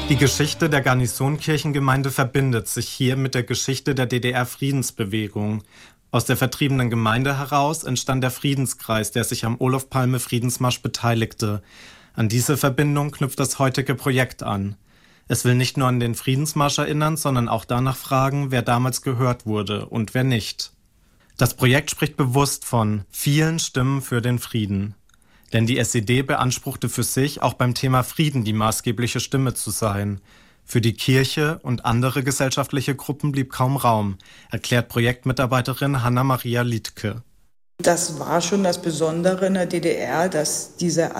Die Geschichte der Garnisonkirchengemeinde verbindet sich hier mit der Geschichte der DDR-Friedensbewegung. Aus der vertriebenen Gemeinde heraus entstand der Friedenskreis, der sich am Olof-Palme-Friedensmarsch beteiligte. An diese Verbindung knüpft das heutige Projekt an. Es will nicht nur an den Friedensmarsch erinnern, sondern auch danach fragen, wer damals gehört wurde und wer nicht. Das Projekt spricht bewusst von vielen Stimmen für den Frieden. Denn die SED beanspruchte für sich, auch beim Thema Frieden die maßgebliche Stimme zu sein. Für die Kirche und andere gesellschaftliche Gruppen blieb kaum Raum, erklärt Projektmitarbeiterin Hanna-Maria Liedtke. Das war schon das Besondere in der DDR, dass dieser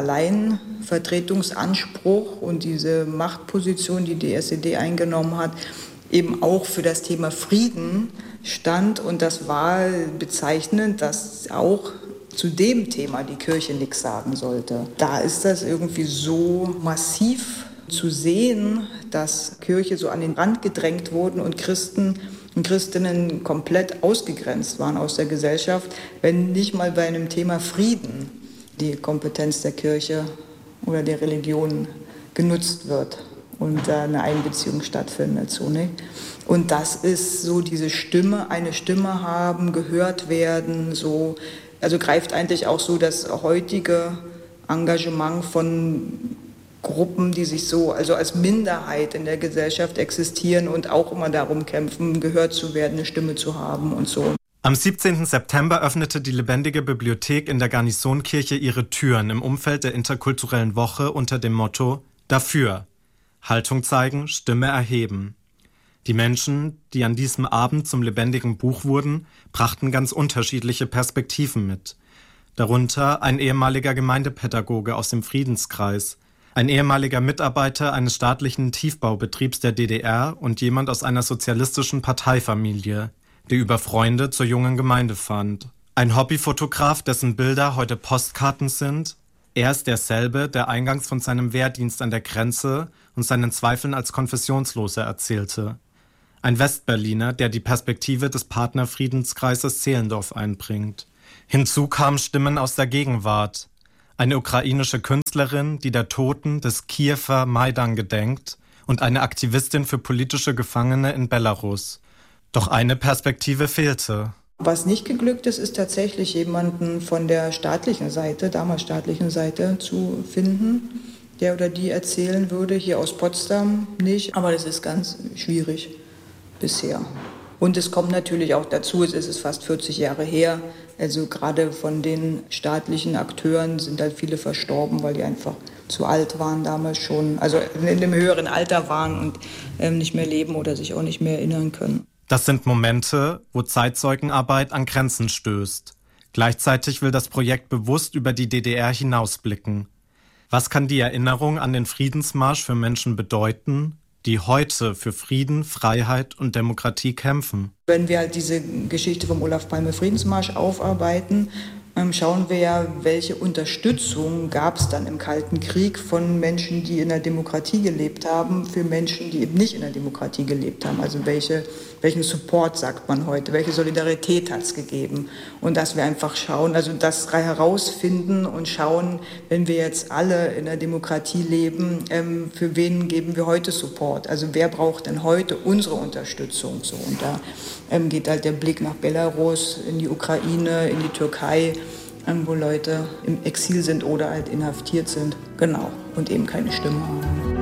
Alleinvertretungsanspruch und diese Machtposition, die die SED eingenommen hat, eben auch für das Thema Frieden stand. Und das war bezeichnend, dass auch zu dem Thema die Kirche nichts sagen sollte. Da ist das irgendwie so massiv zu sehen, dass Kirche so an den Rand gedrängt wurden und Christen und Christinnen komplett ausgegrenzt waren aus der Gesellschaft, wenn nicht mal bei einem Thema Frieden die Kompetenz der Kirche oder der Religion genutzt wird und eine Einbeziehung stattfindet. So, ne? Und das ist so diese Stimme, eine Stimme haben, gehört werden, so. Also greift eigentlich auch so das heutige Engagement von Gruppen, die sich so also als Minderheit in der Gesellschaft existieren und auch immer darum kämpfen, gehört zu werden, eine Stimme zu haben und so. Am 17. September öffnete die Lebendige Bibliothek in der Garnisonkirche ihre Türen im Umfeld der interkulturellen Woche unter dem Motto Dafür. Haltung zeigen, Stimme erheben. Die Menschen, die an diesem Abend zum lebendigen Buch wurden, brachten ganz unterschiedliche Perspektiven mit. Darunter ein ehemaliger Gemeindepädagoge aus dem Friedenskreis, ein ehemaliger Mitarbeiter eines staatlichen Tiefbaubetriebs der DDR und jemand aus einer sozialistischen Parteifamilie, der über Freunde zur jungen Gemeinde fand. Ein Hobbyfotograf, dessen Bilder heute Postkarten sind. Er ist derselbe, der eingangs von seinem Wehrdienst an der Grenze und seinen Zweifeln als Konfessionsloser erzählte. Ein Westberliner, der die Perspektive des Partnerfriedenskreises Zehlendorf einbringt. Hinzu kamen Stimmen aus der Gegenwart. Eine ukrainische Künstlerin, die der Toten des Kiewer Maidan gedenkt, und eine Aktivistin für politische Gefangene in Belarus. Doch eine Perspektive fehlte. Was nicht geglückt ist, ist tatsächlich jemanden von der staatlichen Seite, damals staatlichen Seite, zu finden, der oder die erzählen würde. Hier aus Potsdam nicht, aber das ist ganz schwierig bisher. Und es kommt natürlich auch dazu, es ist fast 40 Jahre her, also gerade von den staatlichen Akteuren sind halt viele verstorben, weil die einfach zu alt waren damals schon, also in einem höheren Alter waren und nicht mehr leben oder sich auch nicht mehr erinnern können. Das sind Momente, wo Zeitzeugenarbeit an Grenzen stößt. Gleichzeitig will das Projekt bewusst über die DDR hinausblicken. Was kann die Erinnerung an den Friedensmarsch für Menschen bedeuten, die heute für Frieden, Freiheit und Demokratie kämpfen? Wenn wir halt diese Geschichte vom Olof-Palme-Friedensmarsch aufarbeiten, schauen wir ja, welche Unterstützung gab es dann im Kalten Krieg von Menschen, die in der Demokratie gelebt haben, für Menschen, die eben nicht in der Demokratie gelebt haben. Also welchen Support, sagt man heute, welche Solidarität hat es gegeben. Und dass wir einfach schauen, also das herausfinden und schauen, wenn wir jetzt alle in der Demokratie leben, für wen geben wir heute Support? Also wer braucht denn heute unsere Unterstützung? So, und da geht halt der Blick nach Belarus, in die Ukraine, in die Türkei, wo Leute im Exil sind oder halt inhaftiert sind. Genau, und eben keine Stimme haben.